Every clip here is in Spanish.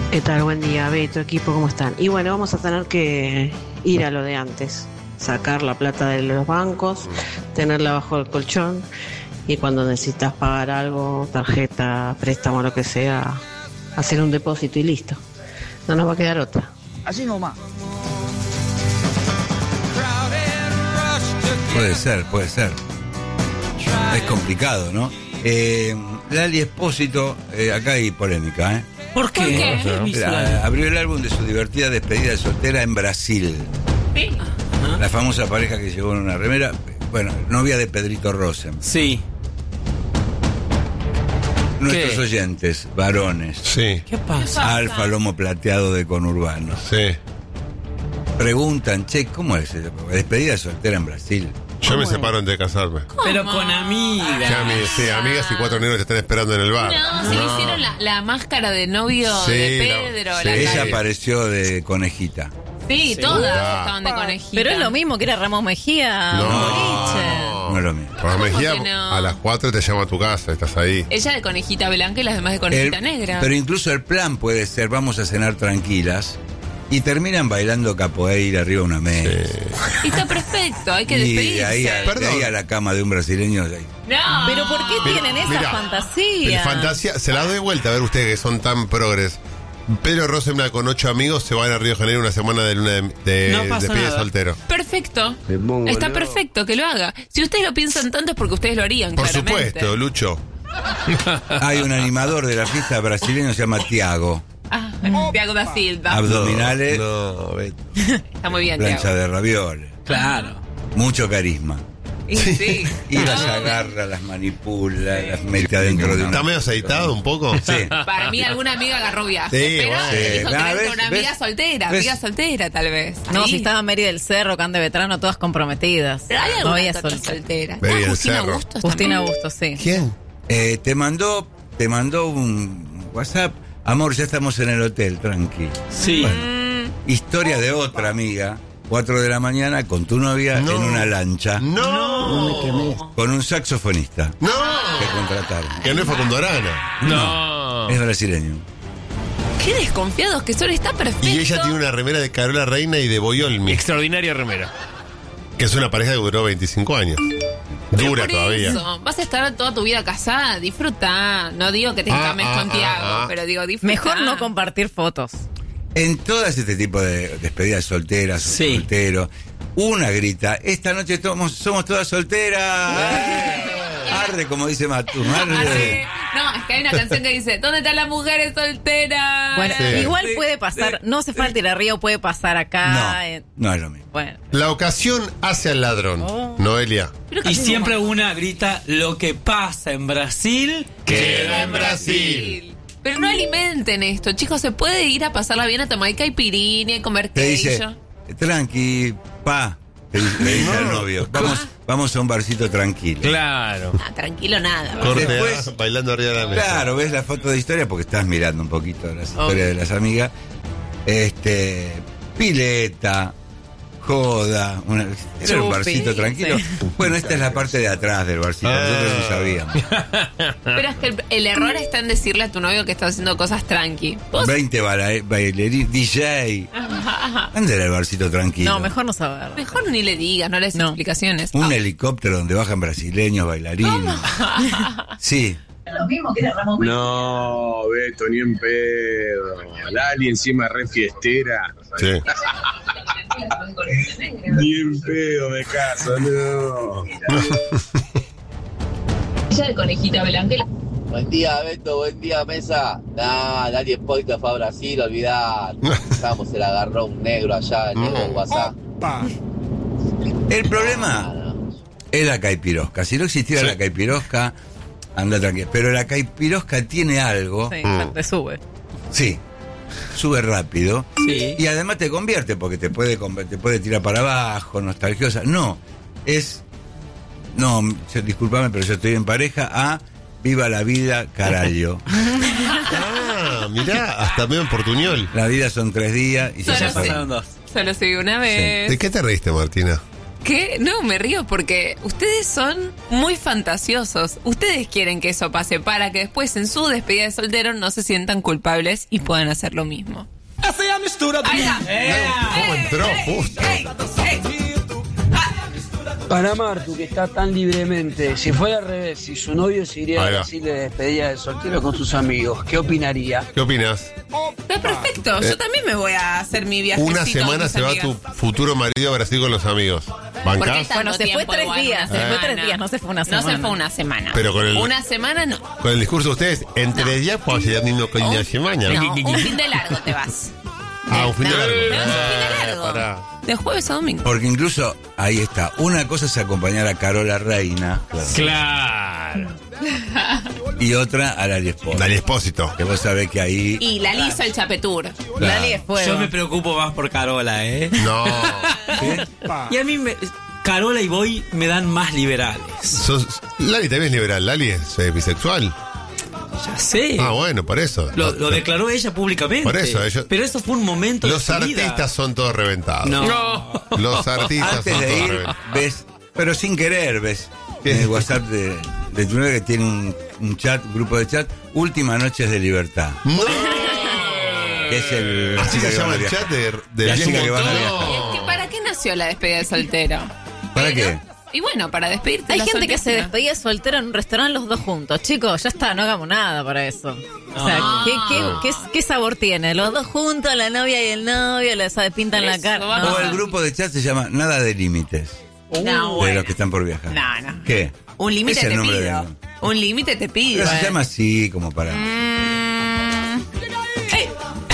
¿Qué tal? Buen día, Beto, equipo, ¿cómo están? Y bueno, vamos a tener que ir a lo de antes, sacar la plata de los bancos, tenerla bajo el colchón y cuando necesitas pagar algo, tarjeta, préstamo, lo que sea, hacer un depósito y listo. No nos va a quedar otra. Así nomás. Puede ser. Es complicado, ¿no? Lali Espósito, acá hay polémica, ¿eh? ¿Por qué? Abrió el álbum de su divertida despedida de soltera en Brasil. ¿Sí? La famosa pareja que llevó en una remera, bueno, novia de Pedrito Rosen. Sí. Nuestros ¿Qué? oyentes, varones. Sí, ¿Qué pasa? Alfa lomo plateado de conurbano. sí. Preguntan, che, ¿cómo es? Despedida de soltera en Brasil. Yo me separo antes de casarme. Pero con amigas. Sí, amigas y 4 negros te están esperando en el bar. No, sí le hicieron la máscara de novio Sí, de Pedro. sí. La Ella cara. apareció de conejita. Sí, todas estaban de conejita. Pero es lo mismo que era Ramos Mejía. No es lo mismo. Por Mejía, ¿Cómo que no? a las 4 te llama a tu casa, estás ahí. Ella de conejita blanca y las demás de conejita negra. Pero incluso el plan puede ser, vamos a cenar tranquilas. Y terminan bailando capoeira arriba de una mesa. Y está perfecto, hay que Y despedirse. de ahí a la cama de un brasileño. Ahí. No. Pero ¿por qué tienen esa Mirá, fantasía? Fantasía, se la doy vuelta a ver ustedes que son tan progres. Pedro Rosenblatt con 8 amigos se van a Río de Janeiro una semana de luna de No pasa despedida de nada. soltero. Perfecto. Está perfecto que lo haga. Si ustedes lo piensan tanto es porque ustedes lo harían, Por claramente. supuesto, Lucho. Hay un animador de la fiesta brasileño, se llama Tiago. Ah, Thiago da Silva. Abdominales, No, Beto. Está muy bien, plancha Thiago. de ravioles. Claro. Mucho carisma. Y sí. Y las agarra, las manipula, las mete adentro de una... ¿Está medio aceitado un poco? Sí. Para mí alguna amiga agarró viaje. Sí, pero bueno. dijo que Ah, era ¿ves? una ¿ves? amiga soltera. ¿ves? Amiga soltera, tal vez. No, Ahí. si estaba Mary del Cerro, Cande Vetrano, todas comprometidas. Pero hay No alguna había tota soltera. soltera. Mary Ah, del Justina Cerro. Bustos Justina también. Bustos, sí. ¿Quién? Te mandó un WhatsApp. Amor, ya estamos en el hotel, tranqui. Sí. Historia de otra amiga. 4 de la mañana con tu novia No. en una lancha. No. Con un saxofonista No. que contrataron. Que no es Facundo Arana. No. Es brasileño. Qué desconfiados que son. Está perfecto. Y ella tiene una remera de Carola Reina y de Boyolmi, Extraordinaria remera. que es una pareja que duró 25 años. Pero Dura por todavía. eso, vas a estar toda tu vida casada. Disfruta. No digo que te encames con Tiago, pero digo disfruta. Mejor no compartir fotos. En todas este tipo de despedidas solteras o Sí. solteros, una grita, esta noche somos todas solteras. Arde, como dice Matú, arde. No, es que hay una canción que dice ¿dónde están las mujeres solteras? Bueno, Sí. igual puede pasar, no hace falta ir a Río, puede pasar acá. No es lo mismo. Bueno, La ocasión hace al ladrón. Oh. Noelia. Y siempre una grita, lo que pasa en Brasil Queda en Brasil. Pero no alimenten esto, chicos. Se puede ir a pasarla bien a tomar caipirinha y comer Te dice, queijo. tranqui, le dice al novio, vamos a un barcito tranquilo. Claro. Ah, tranquilo, nada. Corte Después- A, bailando arriba de la mesa. Claro, ves la foto de historia porque estás mirando un poquito las historias de las amigas. Pileta, joda, era un Chupi, barcito tranquilo. sí. Bueno, esta es la parte de atrás del barcito, nosotros no sabíamos. Pero es que el error está en decirle a tu novio que está haciendo cosas tranqui. Vos 20 bailarines, DJ. ¿Dónde era el barcito tranquilo? no, mejor no saber. mejor ni le digas, no le des No. explicaciones. Un helicóptero donde bajan brasileños, bailarines. Sí. No, Beto, ni en pedo. Lali encima re fiestera. Sí. Ni en pedo me caso, no. Ella de conejita blanca. Buen día, Beto, buen día, mesa. Nah, Lali Espósito fue a Brasil, olvidar. Vamos, se la agarró un negro allá, el negro en WhatsApp. El problema es la caipirosca. Si no existiera la caipirosca, anda tranquilo. Pero la caipirosca tiene algo. Sí, te sube. Sí. Sube rápido. Sí. Y además te convierte porque te puede tirar para abajo, nostalgiosa. No, discúlpame, pero yo estoy en pareja a viva la vida, carajo. Ah, mirá, hasta medio en portuñol. La vida son 3 días y Solo se sí. fue. Pasaron dos. Solo se vio una vez. ¿De qué te reíste, Martina? ¿Qué? No, me río porque ustedes son muy fantasiosos. Ustedes quieren que eso pase para que después en su despedida de soltero no se sientan culpables y puedan hacer lo mismo. Ahí está. ¿Cómo entró justo? Para Martu, que está tan libremente, si fuera al revés, si su novio se iría a decirle despedida de soltero con sus amigos, ¿qué opinaría? ¿Qué opinas? Está perfecto, yo también me voy a hacer mi viajecito. Una semana se va tu futuro marido a Brasil con los amigos. ¿Bancás? Bueno, se fue 3 días, no se fue una semana. No se fue una semana. Pero con una semana no. Con el discurso de ustedes, entre días puedo ser mismo con una semana. No, un fin de largo te vas. Un fin de largo. Un fin de largo. De jueves a domingo. Porque incluso, ahí está, una cosa es acompañar a Carola Reina. Claro. Y otra a Lali Espósito. Lali Espósito. Que vos sabés que ahí... Y Lali hizo el chapetur. Claro. Lali es fuego. Yo me preocupo más por Carola, ¿eh? No. Y a mí Carola y Boy me dan más liberales. Lali también es liberal. Lali es bisexual. Ya sé. Bueno, por eso. Lo declaró ella públicamente. Por eso, ellos... Pero eso fue un momento Los de su vida. artistas son todos reventados. No. Los artistas Antes son de todos ir, reventados. ves, pero sin querer, ves en el WhatsApp de tu novia que tiene un chat, un grupo de chat, Últimas Noches de Libertad. ¡No! Que es el... Así se llama el viajar. chat de La Bien chica que van a Montón. viajar. ¿Y es que para qué nació la despedida de soltero? ¿Para qué? Y bueno, para despedirte. Hay la gente que se soltería. despedía soltero en un restaurante los dos juntos. Chicos, ya está, no hagamos nada para eso. O sea, ¿qué sabor tiene? Los dos juntos, la novia y el novio, les pintan la Eso, cara. vamos. O el grupo de chat se llama Nada de Límites. No, De bueno. los que están por viajar. No. ¿Qué? Un límite Es el te nombre pido. del- Un límite te pido. Pero se llama así, como para... Ey.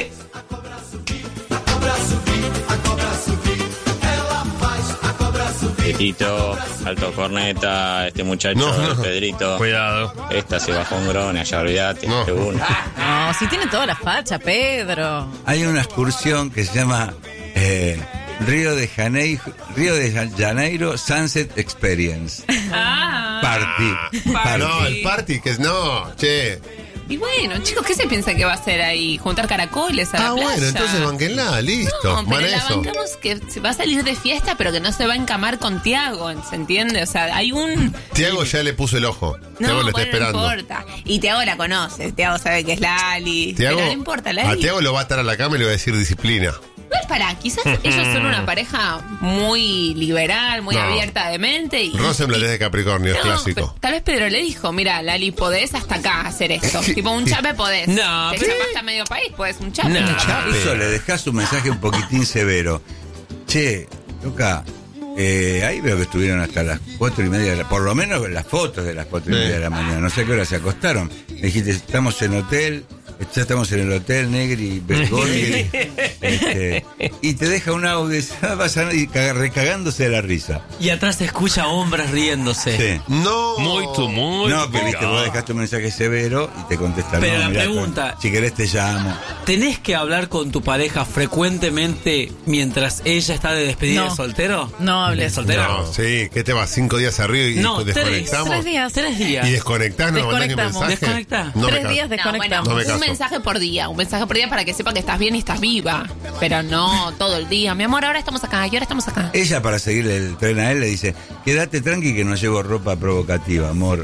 Viejito, alto corneta, este muchacho, No. Pedrito. Cuidado. Esta se bajó un grone, allá olvidate, No. seguro. No, si tiene toda la facha, Pedro. Hay una excursión que se llama Río de Janeiro Sunset Experience. Party. No, el party, que es no, che. Y bueno, chicos, ¿qué se piensa que va a hacer ahí? ¿Juntar caracoles a la playa? Bueno, entonces banquenla, listo. No, pero Van a la eso. bancamos que se va a salir de fiesta, pero que no se va a encamar con Tiago, ¿se entiende? O sea, hay un... Tiago ya le puso el ojo. No, Tiago lo está bueno, esperando. no importa. Y Tiago la conoce, Tiago sabe que es Lali. Tiago, Pero no importa, a Lali. Tiago lo va a atar a la cama y le va a decir disciplina. No es para, quizás ellos son una pareja muy liberal, muy No. abierta de mente. Y, Rosenblatt es de Capricornio, es No, clásico. pero tal vez Pedro le dijo, mira, Lali, podés hasta acá hacer esto. Tipo, un chape podés. No, Te pero- chapaste a medio país, podés un chape. No. Eso le dejás un mensaje un poquitín severo. Che, loca, ahí veo que estuvieron hasta las 4:30, por lo menos las fotos de las 4:30 de la mañana. No sé a qué hora se acostaron. Me dijiste, estamos en hotel, ya estamos en el hotel Negri, Bergoglio, y te deja un audio y vas a ir recagándose de la risa. Y atrás se escucha hombres riéndose. Sí. No. Muy No, que viste, vos dejaste un mensaje severo y te contestaron. Pero no, la mirá, pregunta- si querés te llamo. ¿Tenés que hablar con tu pareja frecuentemente mientras ella está de despedida No. de soltero? No hables. ¿De soltero? No, sí, ¿qué te vas? 5 días arriba y No, desconectamos. 3 días. 3 días. ¿Y desconectás? ¿No mandás ni Desconectamos. mensaje? Desconectá. No me 3 caso. días No, bueno, desconectamos. No me caso. un mensaje por día para que sepa que estás bien y estás viva. Pero no todo el día. Mi amor, ahora estamos acá y ahora estamos acá. Ella, para seguirle el tren a él, le dice, quédate tranqui que no llevo ropa provocativa, amor.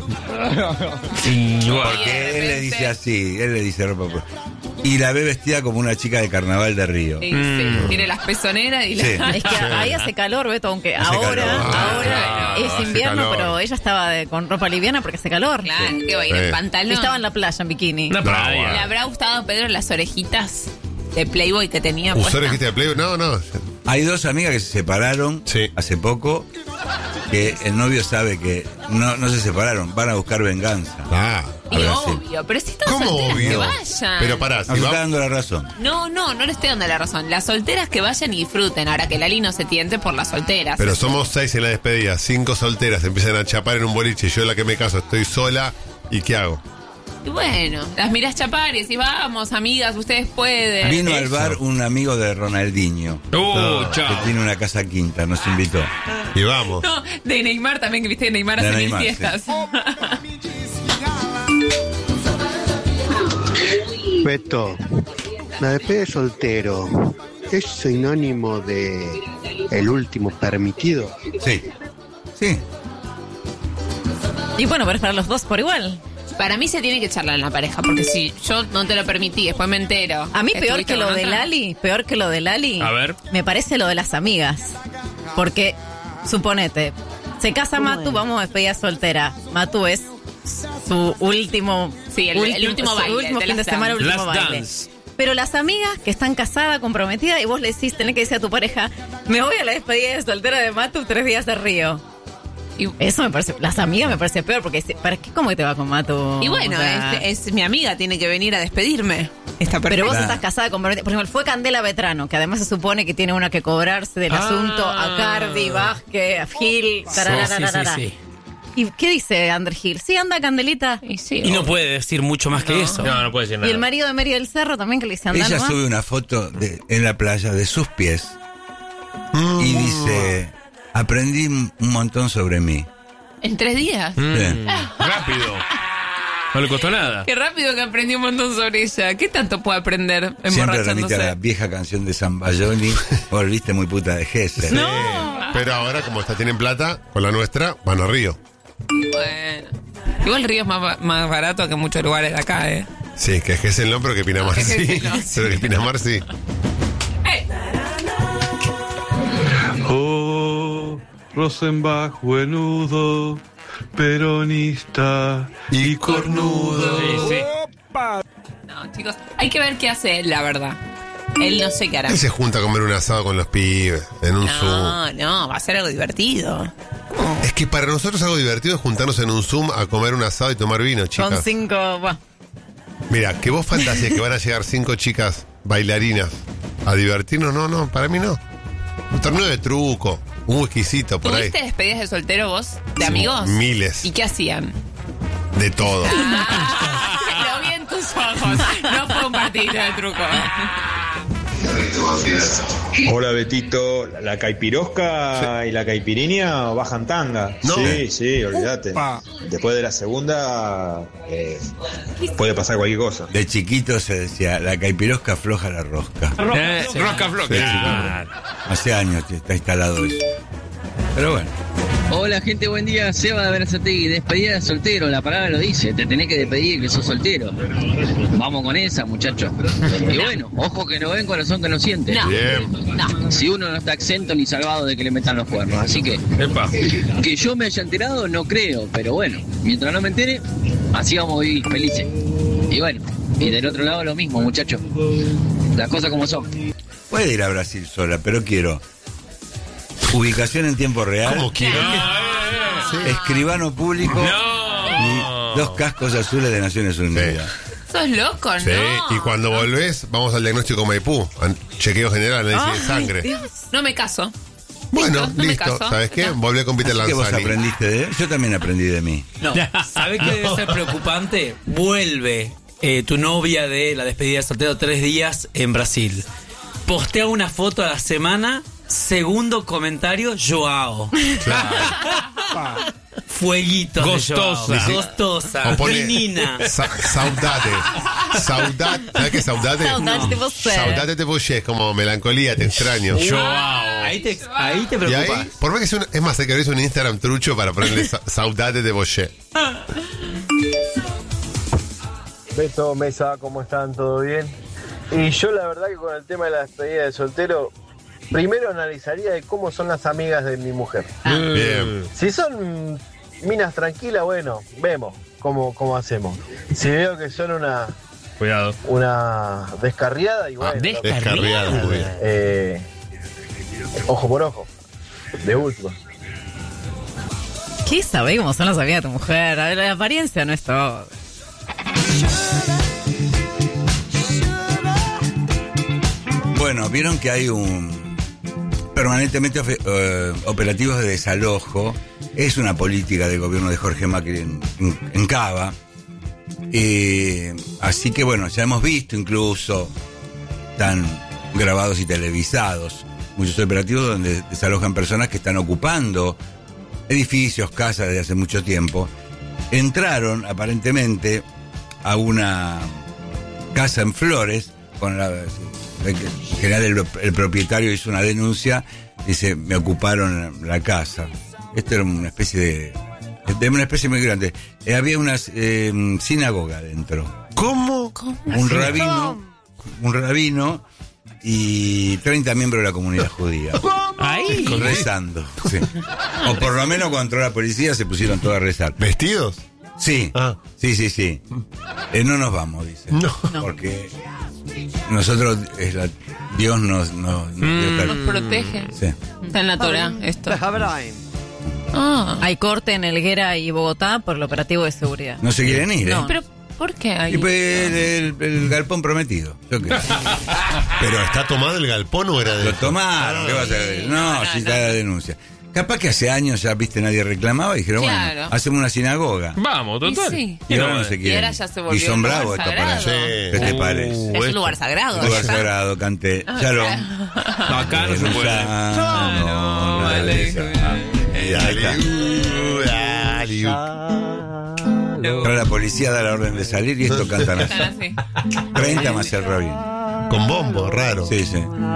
Porque él le dice así, él le dice ropa provocativa. Y la ve vestida como una chica de carnaval de Río. Sí, tiene las pezoneras y Sí. la... Es que ahí hace calor, Beto, aunque Hace ahora, calor. ahora es hace invierno, calor. pero ella estaba con ropa liviana porque hace calor. Claro, que va a ir Sí. en Y pantalón. estaba en la playa en bikini. Una playa. bueno. ¿Le habrá gustado a Pedro las orejitas de Playboy que tenía ¿Usó puesta? rejista de Playboy? No, no. Hay dos amigas que se separaron Sí. hace poco, que el novio sabe que no se separaron, van a buscar venganza. Ah. Y A Brasil. obvio, pero si están ¿Cómo solteras, que obvio? vayan. Pero pará, Nos si está va... dando la razón. No le estoy dando la razón. Las solteras que vayan y disfruten. Ahora que Lali no se tiente por las solteras. Pero somos 6 en la despedida, 5 solteras, empiezan a chapar en un boliche, yo la que me caso estoy sola, ¿y qué hago? Y bueno, las mirás chapar y decís, vamos, amigas, ustedes pueden. Vino al bar un amigo de Ronaldinho, que Chao. tiene una casa quinta, nos invitó. Y vamos. No, de Neymar también, que viste que Neymar De hace Neymar, mil fiestas. Beto, la despedida de soltero es sinónimo de el último permitido. Sí. Sí. Y bueno, pero es para los dos por igual. Para mí se tiene que charlar en la pareja, porque si yo no te lo permití, después me entero. A mí peor que lo de Lali, A ver. me parece lo de las amigas. Porque, suponete, se casa Matu, vamos a despedida soltera. Matu es su último... Sí, el último baile. Su último fin de semana, último Last baile. Dance. Pero las amigas que están casadas, comprometidas, y vos le decís, tenés que decir a tu pareja, me voy a la despedida de soltera de Matu 3 días de Río. Y eso me parece, las amigas me parece peor, porque ¿para qué? ¿Cómo que te va con Matu? Y bueno, O sea, es mi amiga, tiene que venir a despedirme. Está perfecto. pero vos estás casada con... Por ejemplo, fue Candela Vetrano, que además se supone que tiene una que cobrarse del asunto a Cardi, Vázquez, a Gil. Sí. ¿Y qué dice Ander Gil? Sí, anda Candelita. Y no puede decir mucho más que eso. No puede decir nada. Y el marido de Mary del Cerro también, que le dice anda Ella nomás. sube una foto en la playa de sus pies y dice, aprendí un montón sobre mí. ¿En 3 días? Sí. Rápido. No le costó nada. Qué rápido que aprendí un montón sobre ella. ¿Qué tanto puede aprender Siempre remite a la emborrachándose? vieja canción de San Bayoni, volviste muy puta de Gesser. Sí. Pero ahora, como tienen plata, con la nuestra, van a Río. Bueno. Igual el Río es más barato que muchos lugares de acá, ¿eh? Sí, que Gesell no, pero que Pinamar Que sí. Gesell no, sí. Pero que Pinamar sí. Oh, Rosenbach, buenudo, peronista y cornudo. Sí. No, chicos, hay que ver qué hace él, la verdad. Él no sé qué hará. Él se junta a comer un asado con los pibes, en un Zoom. No, va a ser algo divertido. Es que para nosotros algo divertido es juntarnos en un Zoom a comer un asado y tomar vino, chicas. Con 5... Bueno. Mira, que vos fantasees que van a llegar 5 chicas bailarinas a divertirnos, no, para mí no. Un torneo de truco, un whiskycito por ahí. ¿Tuviste despedidas de soltero vos? ¿De Sí, amigos? miles. ¿Y qué hacían? De todo. Lo vi en tus ojos. No fue un partidito de truco. Hola Betito, la caipirosca y la caipirinha bajan tanga. No. Sí, olvídate. Después de la segunda puede pasar cualquier cosa. De chiquito se decía, la caipirosca afloja la rosca. Rosca floca. Sí, hace años que está instalado eso. Pero bueno. Hola gente, buen día. Seba de Berazategui, despedida de soltero, la palabra lo dice, te tenés que despedir que sos soltero. Vamos con esa, muchachos. Y bueno, ojo que no ven, corazón que no siente. No. Bien. No. Si uno no está exento ni salvado de que le metan los cuernos, así que Epa. que yo me haya enterado no creo, pero bueno, mientras no me entere, así vamos a vivir felices. Y bueno, y del otro lado lo mismo, muchachos. Las cosas como son. Puede ir a Brasil sola, pero quiero ubicación en tiempo real. ¿Cómo quiero? Escribano público y 2 cascos azules de Naciones Unidas. Sos loco, ¿no? Sí, y cuando volvés, vamos al diagnóstico Maipú. Chequeo general, análisis de sangre. No me caso. Bueno, no me listo. caso. ¿Sabes qué? Volví con Peter ¿Qué vos Lanzani. aprendiste de él? Yo también aprendí de mí. No, ¿sabés qué debe ser preocupante? Vuelve tu novia de la despedida de soltero 3 días en Brasil. Postea una foto a la semana, segundo comentario, Joao. Fueguitos. Gostosa. De Joao. Gostosa. O pone Menina. Saudade. Saudade. ¿Sabes qué es saudade? Saudade de você. Saudade de vos, es como melancolía, te extraño. Ahí te Y preocupa. ahí, por más que es más, hay que abrirse un Instagram trucho para ponerle saudade de vos. Beto, Mesa, ¿cómo están? ¿Todo bien? Y yo la verdad que con el tema de la despedida de soltero, primero analizaría de cómo son las amigas de mi mujer. Bien. Si son minas tranquilas, bueno, vemos cómo hacemos. Si veo que son una descarriada, y bueno. Descarriada, muy bien. Ojo por ojo, de última. ¿Qué sabés cómo son las amigas de tu mujer? A ver, la apariencia no es todo. Bueno, vieron que hay permanentemente operativos de desalojo. Es una política del gobierno de Jorge Macri en Cava. Así que bueno, ya hemos visto incluso, están grabados y televisados, muchos operativos donde desalojan personas que están ocupando edificios, casas desde hace mucho tiempo. Entraron aparentemente a una casa en Flores, En general el propietario hizo una denuncia, dice, me ocuparon la casa. Esto era una especie de una especie muy grande. Había una sinagoga dentro. ¿Cómo? Un rabino y 30 miembros de la comunidad judía. ¿Ahí? Rezando. Sí. O por lo menos cuando entró la policía se pusieron todos a rezar. ¿Vestidos? Sí. Sí. No nos vamos, dice. No. Porque nosotros, Dios nos protege. Sí. Está en la Torah esto. Hay corte en Helguera y Bogotá por el operativo de seguridad. No se quieren ir, Pero, ¿por qué hay? Y pues el galpón prometido. ¿Pero está tomado el galpón o era de...? Lo tomaron, ¿qué va a hacer? No, sí está la denuncia. Capaz que hace años ya, viste, nadie reclamaba y dijeron, Claro. bueno, hacemos una sinagoga. Vamos, total. Sí. Y ahora no se quieren. Y ahora ya se volvió Y son un lugar bravos estos sagrado. para ¿Qué te parece? Es un lugar sagrado. Un lugar allá. sagrado, canté. Shalom. No, acá no se puede. Ahora la policía da la orden de salir y esto cantan así. 30 más el rabino. Con bombo, raro. Sí.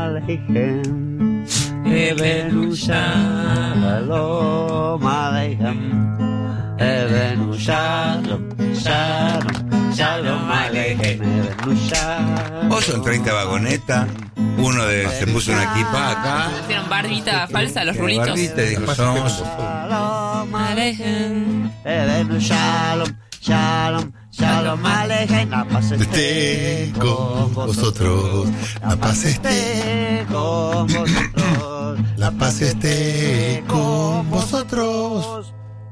Vos son 30 vagonetas. Uno se puso una equipa acá. Hicieron barbita falsa a los rulitos. Barbita y dijo, somos. Shalom Alejem, la paz esté con vosotros, la paz esté con vosotros, la paz esté con vosotros.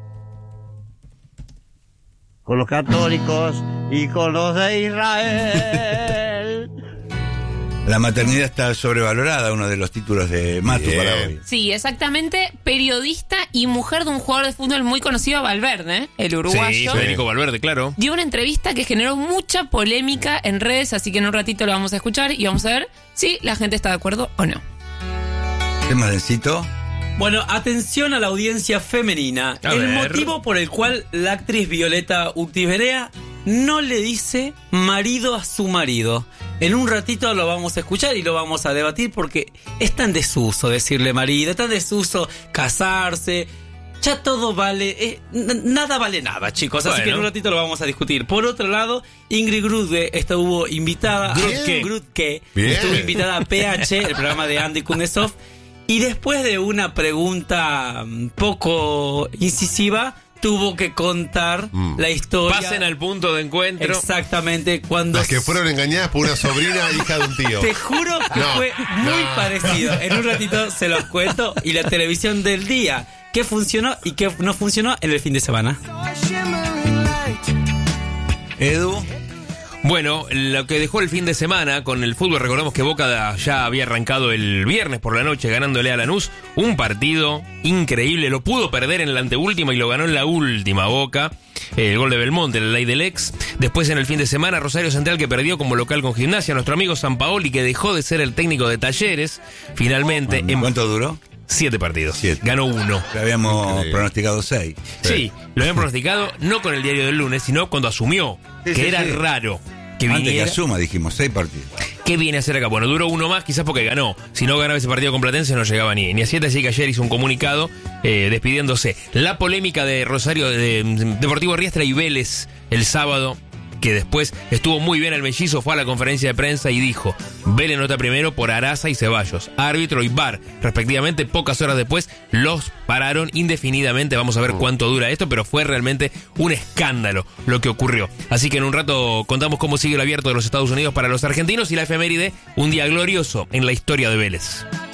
Con los católicos y con los de Israel. La maternidad está sobrevalorada, uno de los títulos de Matu para hoy. Sí, exactamente. Periodista y mujer de un jugador de fútbol muy conocido, Valverde, el uruguayo. Sí, Federico Valverde, claro. Dio una entrevista que generó mucha polémica en redes, así que en un ratito lo vamos a escuchar y vamos a ver si la gente está de acuerdo o no. ¿Qué más densito? Bueno, atención a la audiencia femenina. El motivo por el cual la actriz Violeta Urtiberea no le dice marido a su marido. En un ratito lo vamos a escuchar y lo vamos a debatir porque es tan desuso decirle marido, es tan desuso casarse. Ya todo vale, nada vale nada, chicos. Así que en un ratito lo vamos a discutir. Por otro lado, Ingrid Grutke estuvo invitada estuvo invitada a PH, el programa de Andy Kuznetsov. Y después de una pregunta poco incisiva, tuvo que contar la historia. Pasen al punto de encuentro. Exactamente. Cuando las que fueron engañadas por una sobrina hija de un tío. Te juro que fue muy parecido. En un ratito se los cuento. Y la televisión del día. ¿Qué funcionó y qué no funcionó en el fin de semana? Edu. Bueno, lo que dejó el fin de semana con el fútbol, recordemos que Boca ya había arrancado el viernes por la noche ganándole a Lanús, un partido increíble, lo pudo perder en la anteúltima y lo ganó en la última Boca, el gol de Belmonte, la ley del ex. Después en el fin de semana Rosario Central que perdió como local con Gimnasia, nuestro amigo Sampaoli que dejó de ser el técnico de Talleres, finalmente... ¿Cuánto duró? 7 partidos. Ganó 1. Le habíamos pronosticado 6. Sí, lo habían pronosticado no con el diario del lunes, sino cuando asumió, que era raro. Que antes que asuma, dijimos, 6 partidos. ¿Qué viene a hacer acá? Bueno, duró 1 más, quizás porque ganó. Si no ganaba ese partido con Platense, no llegaba ni a 7, así que ayer hizo un comunicado despidiéndose. La polémica de Rosario, de Deportivo Riestra y Vélez el sábado, que después estuvo muy bien el mellizo, fue a la conferencia de prensa y dijo: Vélez nota primero por Araza y Ceballos, árbitro y VAR, respectivamente. Pocas horas después los pararon indefinidamente. Vamos a ver cuánto dura esto, pero fue realmente un escándalo lo que ocurrió. Así que en un rato contamos cómo sigue el abierto de los Estados Unidos para los argentinos y la efeméride, un día glorioso en la historia de Vélez.